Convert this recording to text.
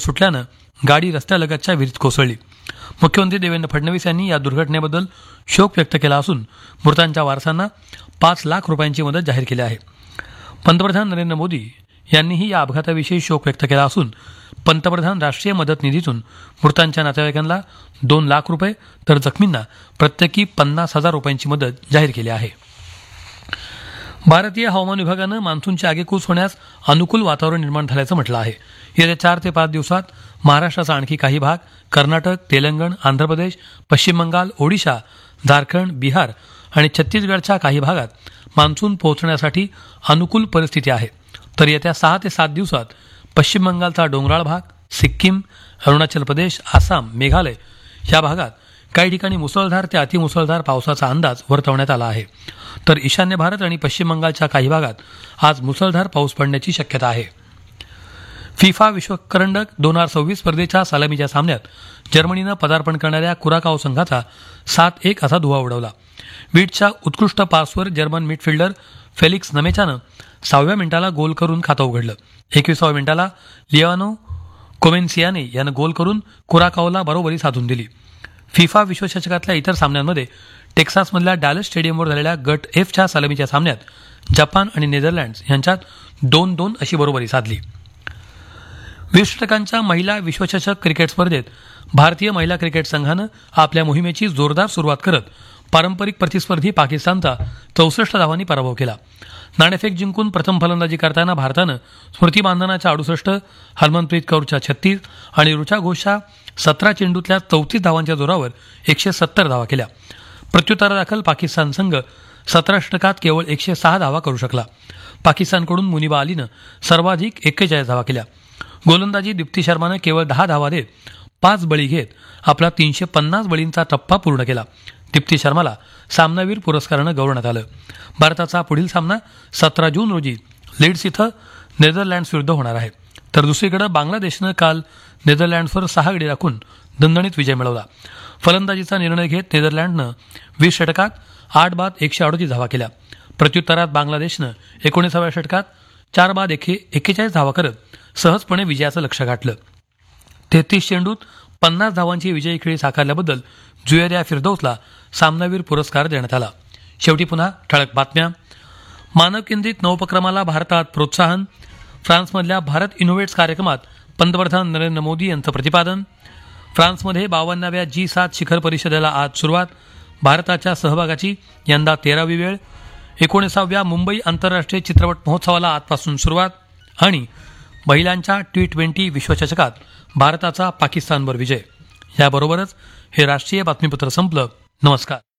सुटल्यानं गाडी रस्त्यालगतच्या विहिरीत कोसळली. मुख्यमंत्री देवेंद्र फडणवीस यांनी या दुर्घटनेबद्दल शोक व्यक्त केला असून मृतांच्या वारसांना 5 लाख रुपयांची मदत जाहीर केली आहे. पंतप्रधान नरेंद्र मोदी यांनीही या अपघाताविषयी शोक व्यक्त केला असून पंतप्रधान राष्ट्रीय मदत निधीतून मृतांच्या नातेवाईकांना 2 लाख रुपये तर जखमींना प्रत्येकी 50,000 रुपयांची मदत जाहीर केली आहे. भारतीय हवामान विभागानं मान्सूनची आगेकूच होण्यास अनुकूल वातावरण निर्माण झाल्याचं म्हटलं आहे. येत्या 4 ते 5 दिवसात महाराष्ट्राचा आणखी काही भाग, कर्नाटक, तेलंगण, आंध्र प्रदेश, पश्चिम बंगाल, ओडिशा, झारखंड, बिहार आणि छत्तीसगडच्या काही भागात मान्सून पोहोचण्यासाठी अनुकूल परिस्थिती आहे. तर येत्या 6 ते 7 दिवसात पश्चिम बंगालचा डोंगराळ भाग, सिक्कीम, अरुणाचल प्रदेश, आसाम, मेघालय या भागात काही ठिकाणी मुसळधार ते अतिमुसळधार पावसाचा अंदाज वर्तवण्यात आला आहे. तर ईशान्य भारत आणि पश्चिम बंगालच्या काही भागात आज मुसळधार पाऊस पडण्याची शक्यता आहे. फिफा विश्वकरंडक 2026 स्पर्धेच्या सलामीच्या सामन्यात जर्मनीनं पदार्पण करणाऱ्या कुराकाओ संघाचा 7-1 असा धुव्वा उडवला. वीटच्या उत्कृष्ट पासवर जर्मन मिडफिल्डर फेलिक्स नमेच्यानं 6व्या मिनिटाला गोल करून खातं उघडलं. 21व्या मिनिटाला लियानो कोमेन्सियाने यानं गोल करून कुराकाओला बरोबरी साधून दिली. फिफा विश्वचषकातल्या इतर सामन्यांमध्ये टेक्सासमधल्या डॅलस स्टेडियमवर झालेल्या गट एफच्या सलामीच्या सामन्यात जपान आणि नेदरलँड्स यांच्यात 2-2 अशी बरोबरी साधली. 20 षटकांच्या महिला विश्वचषक क्रिकेट स्पर्धेत भारतीय महिला क्रिकेट संघानं आपल्या मोहिमेची जोरदार सुरुवात करत पारंपरिक प्रतिस्पर्धी पाकिस्तानचा 64 धावांनी पराभव केला. नाणेफेक जिंकून प्रथम फलंदाजी करताना भारतानं स्मृती मानधनाच्या 68, हरमनप्रीत कौरच्या 36 आणि ऋचा घोषच्या 17 चेंडूतल्या 34 धावांच्या जोरावर 170 धावा केल्या. प्रत्युत्तरादाखल पाकिस्तान संघ 17 षटकात केवळ 106 धावा करू शकला. पाकिस्तानकडून मुनिबा अलीनं सर्वाधिक 41 धावा केल्या. गोलंदाजी दीप्ती शर्मानं केवळ 10 धावा देत 5 बळी घेत आपला 350 बळींचा टप्पा पूर्ण केला. दीप्ती शर्माला सामनावीर पुरस्कारानं गौरवण्यात आलं. भारताचा पुढील सामना 17 जून रोजी लीड्स इथं नेदरलँड्स विरुद्ध होणार आहे. तर दुसरीकडे बांगलादेशनं काल नेदरलँड्सवर 6 गडी राखून दणदणीत विजय मिळवला. फलंदाजीचा निर्णय घेत नेदरलँडनं 20 षटकात 8 बाद 138 धावा केल्या. प्रत्युत्तरात बांगलादेशनं 19व्या षटकात 4 बाद 41 धावा करत सहजपणे विजयाचं लक्ष्य गाठलं. 33 चेंडूत 50 धावांची विजयी खेळी साकारल्याबद्दल जुएरिया फिरदौसला सामनावीर पुरस्कार देण्यात आला. शेवटी पुन्हा ठळक बातम्या. मानव केंद्रित नवोपक्रमाला भारतात प्रोत्साहन. फ्रान्समधल्या भारत इनोव्हेट्स कार्यक्रमात पंतप्रधान नरेंद्र मोदी यांचं प्रतिपादन. फ्रान्समध्ये 52व्या G7 शिखर परिषदेला आज सुरुवात. भारताच्या सहभागाची यंदा 13वी वेळ. 19व्या मुंबई आंतरराष्ट्रीय चित्रपट महोत्सवाला आजपासून सुरुवात. आणि महिलांच्या T20 विश्वचषकात भारताचा पाकिस्तानवर विजय. याबरोबरच हे राष्ट्रीय बातमीपत्र संपलं. नमस्कार.